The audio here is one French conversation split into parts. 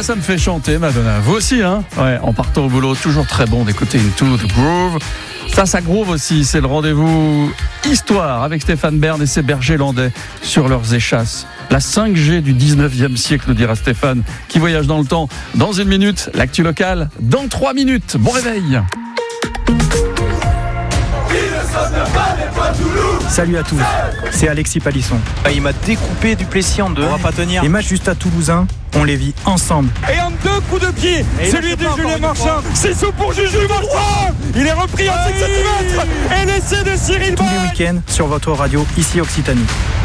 Moi, ça me fait chanter, Madonna. Vous aussi, hein? Ouais, en partant au boulot, toujours très bon d'écouter Into the Groove. Ça groove aussi, c'est le rendez-vous Histoire avec Stéphane Bern et ses bergers landais sur leurs échasses. La 5G du 19e siècle, nous dira Stéphane, qui voyage dans le temps. Dans 1 minute, l'actu locale, dans 3 minutes. Bon réveil. Salut à tous, c'est Alexis Palisson. Il m'a découpé du Plessis en deux. On va pas tenir. Les matchs juste à Toulousain, on les vit ensemble. Et en 2 coups de pied, celui de Julien Marchand. C'est sous pour Juju Marchand. Il est repris en 5 cm. Et l'essai de Cyril Tous les week-ends sur votre radio, ici Occitanie.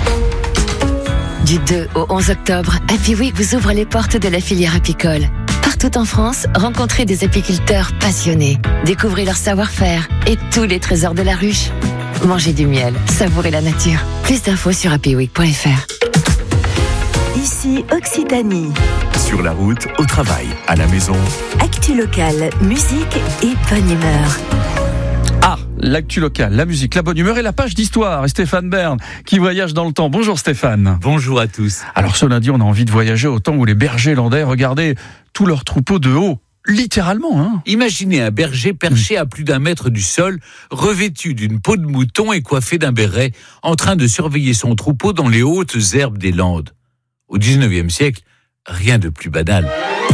Du 2 au 11 octobre, Happy Week vous ouvre les portes de la filière apicole. Partout en France, rencontrez des apiculteurs passionnés. Découvrez leur savoir-faire et tous les trésors de la ruche. Mangez du miel, savourez la nature. Plus d'infos sur happyweek.fr. Ici Occitanie. Sur la route, au travail, à la maison. Actu locale, musique et bonne humeur. Ah, l'actu locale, la musique, la bonne humeur et la page d'histoire. Et Stéphane Bern qui voyage dans le temps. Bonjour Stéphane. Bonjour à tous. Alors ce lundi, on a envie de voyager au temps où les bergers landais regardaient tous leurs troupeaux de haut. Littéralement, hein. Imaginez un berger perché à plus d'1 mètre du sol, revêtu d'une peau de mouton et coiffé d'un béret, en train de surveiller son troupeau dans les hautes herbes des Landes. Au 19e siècle, rien de plus banal.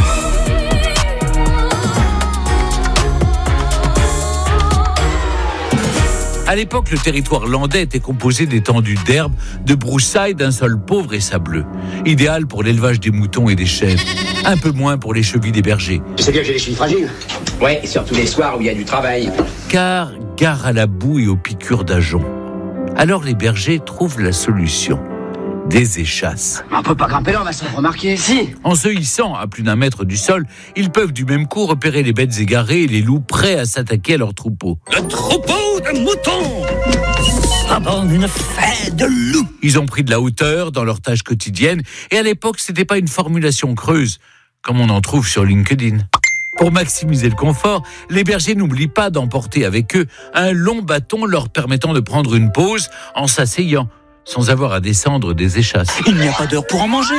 À l'époque, le territoire landais était composé d'étendues d'herbes, de broussailles, d'un sol pauvre et sableux. Idéal pour l'élevage des moutons et des chèvres. Un peu moins pour les chevilles des bergers. Tu sais bien que j'ai les chevilles fragiles. Ouais, et surtout les soirs où il y a du travail. Car gare à la boue et aux piqûres d'ajoncs. Alors les bergers trouvent la solution. Des échasses. On peut pas grimper là, on va se remarquer. Si. En se hissant à plus d'1 mètre du sol, ils peuvent du même coup repérer les bêtes égarées et les loups prêts à s'attaquer à leur troupeau. Le troupeau de moutons. Ça donne une fête de loups. Ils ont pris de la hauteur dans leur tâche quotidienne et à l'époque, c'était pas une formulation creuse, comme on en trouve sur LinkedIn. Pour maximiser le confort, les bergers n'oublient pas d'emporter avec eux un long bâton leur permettant de prendre une pause en s'asseyant, sans avoir à descendre des échasses. Il n'y a pas d'heure pour en manger.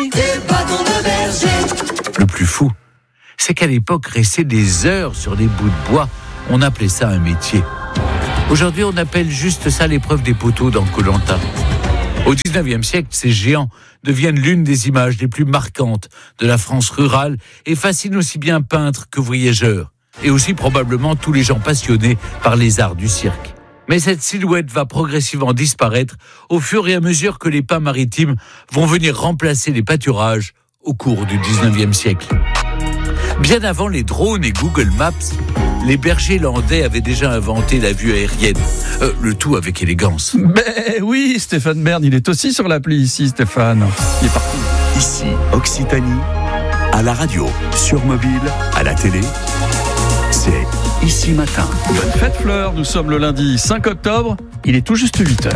Le plus fou, c'est qu'à l'époque, rester des heures sur des bouts de bois, on appelait ça un métier. Aujourd'hui, on appelle juste ça l'épreuve des poteaux dans Koh-Lanta. Au 19e siècle, ces géants deviennent l'une des images les plus marquantes de la France rurale et fascinent aussi bien peintres que voyageurs, et aussi probablement tous les gens passionnés par les arts du cirque. Mais cette silhouette va progressivement disparaître au fur et à mesure que les pas maritimes vont venir remplacer les pâturages au cours du 19e siècle. Bien avant les drones et Google Maps, les bergers landais avaient déjà inventé la vue aérienne. Le tout avec élégance. Ben oui, Stéphane Bern, il est aussi sur l'appli ici, Stéphane. Il est partout. Ici, Occitanie, à la radio, sur mobile, à la télé. C'est Ici Matin. Bonne fête Fleur, nous sommes le lundi 5 octobre, il est tout juste 8h.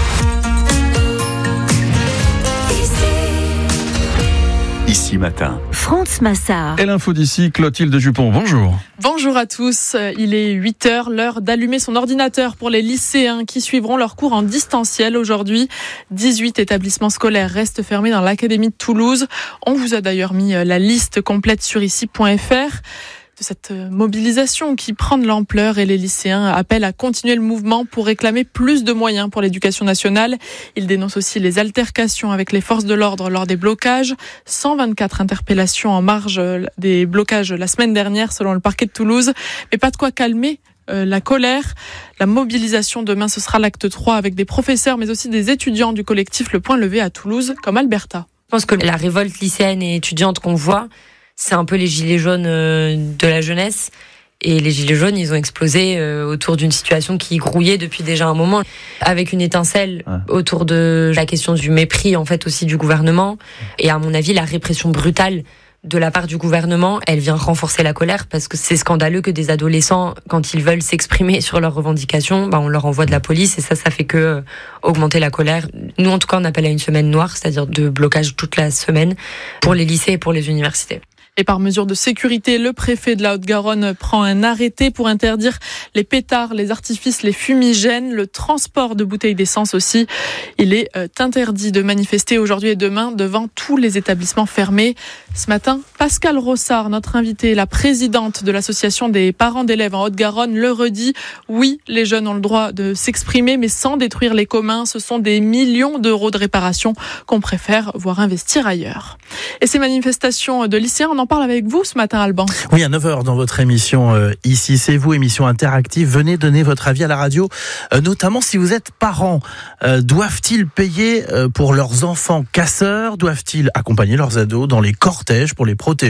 Ici Matin. France Massard. Et l'info d'ici, Clotilde Dupont, bonjour. Bonjour à tous, il est 8h, l'heure d'allumer son ordinateur pour les lycéens qui suivront leurs cours en distanciel aujourd'hui. 18 établissements scolaires restent fermés dans l'académie de Toulouse. On vous a d'ailleurs mis la liste complète sur ici.fr. De cette mobilisation qui prend de l'ampleur et les lycéens appellent à continuer le mouvement pour réclamer plus de moyens pour l'éducation nationale. Ils dénoncent aussi les altercations avec les forces de l'ordre lors des blocages. 124 interpellations en marge des blocages la semaine dernière selon le parquet de Toulouse. Mais pas de quoi calmer la colère. La mobilisation demain, ce sera l'acte 3 avec des professeurs mais aussi des étudiants du collectif Le Point Levé à Toulouse comme Alberta. Je pense que la révolte lycéenne et étudiante qu'on voit, c'est un peu les gilets jaunes de la jeunesse. Et les gilets jaunes, ils ont explosé autour d'une situation qui grouillait depuis déjà un moment, avec une étincelle autour de la question du mépris, en fait, aussi du gouvernement. Et à mon avis, la répression brutale de la part du gouvernement, elle vient renforcer la colère, parce que c'est scandaleux que des adolescents, quand ils veulent s'exprimer sur leurs revendications, on leur envoie de la police, et ça fait que augmenter la colère. Nous, en tout cas, on appelle à une semaine noire, c'est-à-dire de blocage toute la semaine pour les lycées et pour les universités. Et par mesure de sécurité, le préfet de la Haute-Garonne prend un arrêté pour interdire les pétards, les artifices, les fumigènes, le transport de bouteilles d'essence aussi. Il est interdit de manifester aujourd'hui et demain devant tous les établissements fermés. Ce matin, Pascal Rossard, notre invitée, la présidente de l'association des parents d'élèves en Haute-Garonne, le redit. Oui, les jeunes ont le droit de s'exprimer, mais sans détruire les communs. Ce sont des millions d'euros de réparation qu'on préfère voir investir ailleurs. Et ces manifestations de lycéens, on en parle avec vous ce matin, Alban. Oui, à 9h dans votre émission Ici c'est vous, émission interactive. Venez donner votre avis à la radio, notamment si vous êtes parents. Doivent-ils payer pour leurs enfants casseurs ? Doivent-ils accompagner leurs ados dans les cortèges pour les protéger ?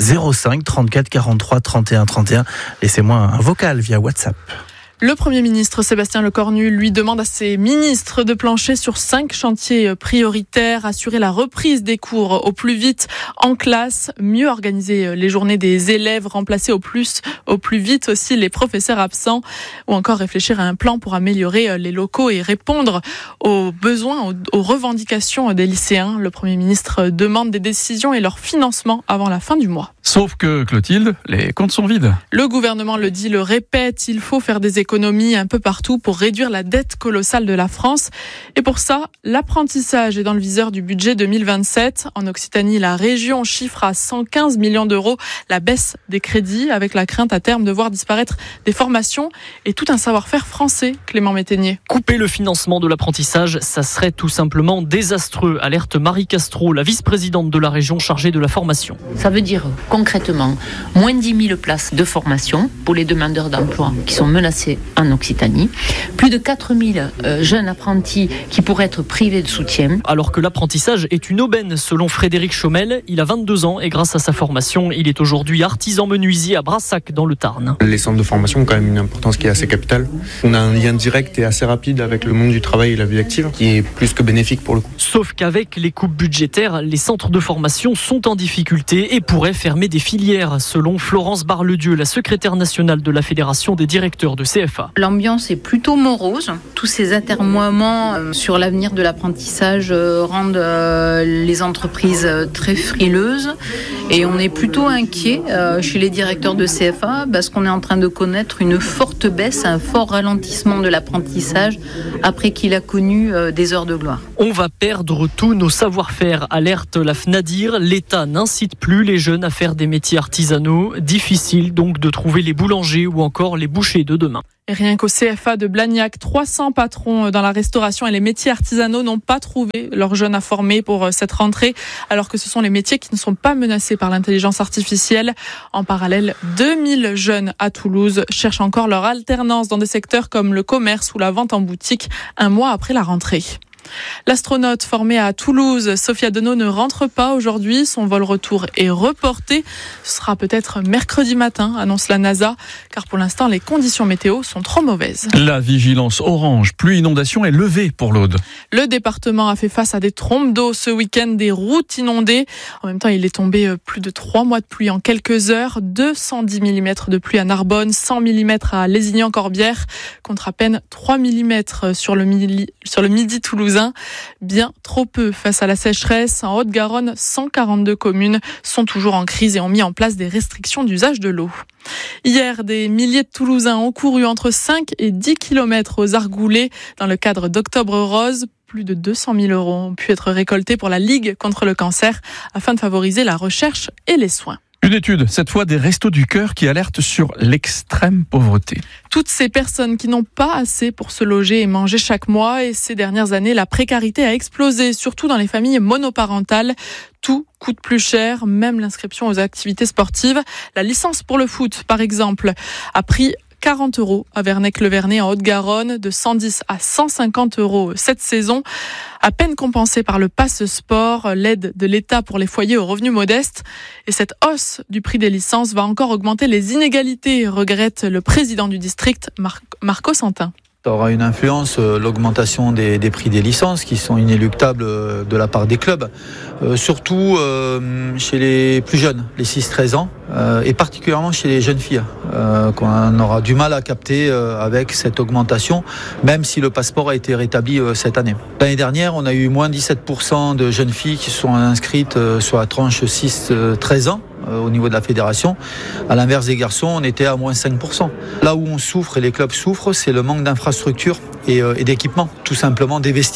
05 34 43 31 31. Laissez-moi un vocal via WhatsApp. Le Premier ministre Sébastien Lecornu lui demande à ses ministres de plancher sur 5 chantiers prioritaires, assurer la reprise des cours au plus vite en classe, mieux organiser les journées des élèves, remplacer au plus vite aussi les professeurs absents, ou encore réfléchir à un plan pour améliorer les locaux et répondre aux besoins, aux revendications des lycéens. Le Premier ministre demande des décisions et leur financement avant la fin du mois. Sauf que, Clotilde, les comptes sont vides. Le gouvernement le dit, le répète, il faut faire des économies un peu partout pour réduire la dette colossale de la France. Et pour ça, l'apprentissage est dans le viseur du budget 2027. En Occitanie, la région chiffre à 115 millions d'euros la baisse des crédits, avec la crainte à terme de voir disparaître des formations et tout un savoir-faire français. Clément Métainier. Couper le financement de l'apprentissage, ça serait tout simplement désastreux, alerte Marie Castro, la vice-présidente de la région chargée de la formation. Ça veut dire concrètement moins 10 000 places de formation pour les demandeurs d'emploi qui sont menacés en Occitanie, plus de 4 000 jeunes apprentis qui pourraient être privés de soutien. Alors que l'apprentissage est une aubaine selon Frédéric Chaumel, il a 22 ans et grâce à sa formation, il est aujourd'hui artisan menuisier à Brassac dans le Tarn. Les centres de formation ont quand même une importance qui est assez capitale. On a un lien direct et assez rapide avec le monde du travail et la vie active qui est plus que bénéfique pour le coup. Sauf qu'avec les coupes budgétaires, les centres de formation sont en difficulté et pourraient fermer des filières, selon Florence Bar-le-Dieu, la secrétaire nationale de la Fédération des directeurs de CFA. L'ambiance est plutôt morose. Tous ces atermoiements sur l'avenir de l'apprentissage rendent les entreprises très frileuses et on est plutôt inquiet chez les directeurs de CFA parce qu'on est en train de connaître une forte baisse, un fort ralentissement de l'apprentissage après qu'il a connu des heures de gloire. On va perdre tous nos savoir-faire, alerte la FNADIR. L'État n'incite plus les jeunes à faire des métiers artisanaux. Difficile donc de trouver les boulangers ou encore les bouchers de demain. Et rien qu'au CFA de Blagnac, 300 patrons dans la restauration et les métiers artisanaux n'ont pas trouvé leurs jeunes à former pour cette rentrée, alors que ce sont les métiers qui ne sont pas menacés par l'intelligence artificielle. En parallèle, 2000 jeunes à Toulouse cherchent encore leur alternance dans des secteurs comme le commerce ou la vente en boutique, un mois après la rentrée. L'astronaute formée à Toulouse, Sophia Deneau, ne rentre pas aujourd'hui. Son vol retour est reporté. Ce sera peut-être mercredi matin, annonce la NASA, car pour l'instant, les conditions météo sont trop mauvaises. La vigilance orange, pluie inondation est levée pour l'Aude. Le département a fait face à des trombes d'eau ce week-end, des routes inondées. En même temps, il est tombé plus de 3 mois de pluie en quelques heures. 210 mm de pluie à Narbonne, 100 mm à Lézignan-Corbière, contre à peine 3 mm sur le midi toulousain. Bien trop peu face à la sécheresse. En Haute-Garonne, 142 communes sont toujours en crise et ont mis en place des restrictions d'usage de l'eau. Hier, des milliers de Toulousains ont couru entre 5 et 10 km aux Argoulets dans le cadre d'Octobre Rose. Plus de 200 000 € ont pu être récoltés pour la Ligue contre le cancer afin de favoriser la recherche et les soins. Une étude, cette fois des Restos du Cœur, qui alerte sur l'extrême pauvreté. Toutes ces personnes qui n'ont pas assez pour se loger et manger chaque mois. Et ces dernières années, la précarité a explosé, surtout dans les familles monoparentales. Tout coûte plus cher, même l'inscription aux activités sportives. La licence pour le foot, par exemple, a pris 40 € à Vernec-le-Vernay en Haute-Garonne, de 110 à 150 € cette saison, à peine compensée par le Pass Sport, l'aide de l'État pour les foyers aux revenus modestes. Et cette hausse du prix des licences va encore augmenter les inégalités, regrette le président du district, Marco Santin. Ça aura une influence, l'augmentation des prix des licences qui sont inéluctables de la part des clubs, surtout chez les plus jeunes, les 6-13 ans, et particulièrement chez les jeunes filles, qu'on aura du mal à capter avec cette augmentation, même si le passeport a été rétabli cette année. L'année dernière, on a eu moins 17% de jeunes filles qui sont inscrites sur la tranche 6-13 ans. Au niveau de la fédération. À l'inverse des garçons, on était à moins 5%. Là où on souffre et les clubs souffrent, c'est le manque d'infrastructures et d'équipements. Tout simplement des vestiaires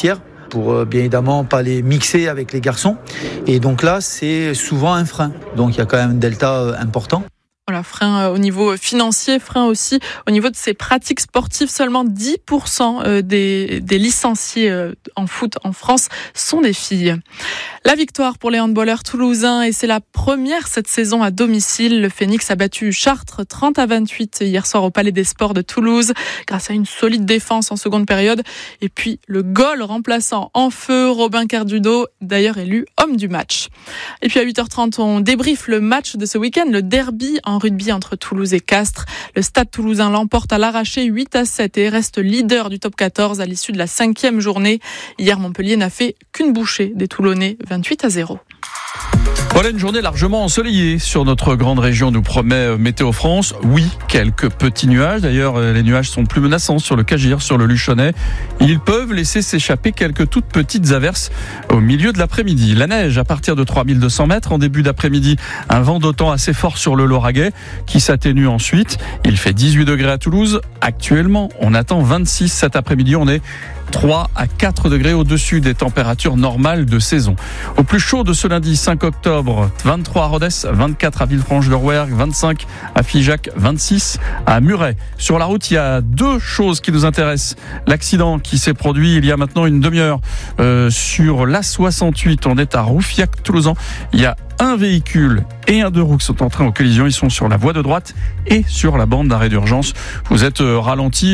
pour bien évidemment pas les mixer avec les garçons. Et donc là, c'est souvent un frein. Donc il y a quand même un delta important. Voilà, frein au niveau financier, frein aussi au niveau de ses pratiques sportives. Seulement 10% des licenciés en foot en France sont des filles. La victoire pour les handballeurs toulousains et c'est la première cette saison à domicile. Le Phénix a battu Chartres 30-28 hier soir au Palais des Sports de Toulouse grâce à une solide défense en seconde période. Et puis le goal remplaçant en feu Robin Cardudo, d'ailleurs élu homme du match. Et puis à 8h30, on débriefe le match de ce week-end, le derby en rugby entre Toulouse et Castres. Le Stade Toulousain l'emporte à l'arraché 8-7 et reste leader du top 14 à l'issue de la 5e journée. Hier, Montpellier n'a fait qu'une bouchée des Toulonnais, 28-0. Voilà une journée largement ensoleillée sur notre grande région, nous promet Météo France. Oui, quelques petits nuages. D'ailleurs, les nuages sont plus menaçants sur le Cagier, sur le Luchonnais. Ils peuvent laisser s'échapper quelques toutes petites averses au milieu de l'après-midi. La neige à partir de 3200 mètres. En début d'après-midi, un vent d'autant assez fort sur le Lauragais qui s'atténue ensuite. Il fait 18 degrés à Toulouse. Actuellement, on attend 26 cet après-midi. On est 3 à 4 degrés au-dessus des températures normales de saison. Au plus chaud de ce lundi 5 octobre, 23 à Rodez, 24 à Villefranche-de-Rouergue, 25 à Figeac, 26 à Muret. Sur la route, il y a deux choses qui nous intéressent. L'accident qui s'est produit il y a maintenant une demi-heure sur l'A68. On est à Roufiac-Toulousan. Il y a un véhicule et un deux roues qui sont entrés en collision. Ils sont sur la voie de droite et sur la bande d'arrêt d'urgence. Vous êtes ralenti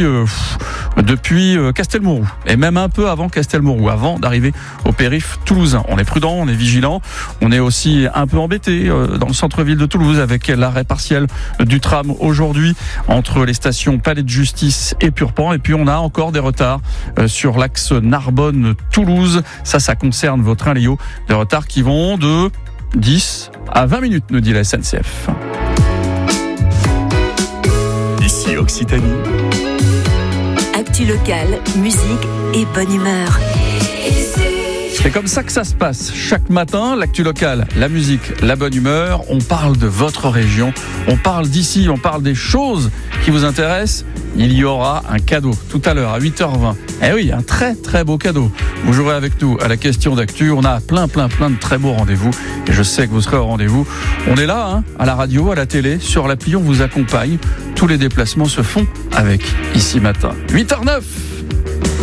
depuis Castelmourou et même un peu avant Castelmourou, avant d'arriver au périph' toulousain. On est prudent, on est vigilant. On est aussi un peu embêté dans le centre-ville de Toulouse avec l'arrêt partiel du tram aujourd'hui entre les stations Palais de Justice et Purpan. Et puis on a encore des retards sur l'axe Narbonne-Toulouse. Ça concerne vos trains Léo. Des retards qui vont de 10 à 20 minutes, nous dit la SNCF. Ici Occitanie. Actu locale, musique et bonne humeur. C'est comme ça que ça se passe. Chaque matin, l'actu locale, la musique, la bonne humeur. On parle de votre région. On parle d'ici. On parle des choses qui vous intéressent. Il y aura un cadeau tout à l'heure à 8h20. Eh oui, un très très beau cadeau. Vous jouerez avec nous à la question d'actu. On a plein de très beaux rendez-vous. Et je sais que vous serez au rendez-vous. On est là, à la radio, à la télé, sur l'appli. On vous accompagne. Tous les déplacements se font avec Ici Matin. 8h09.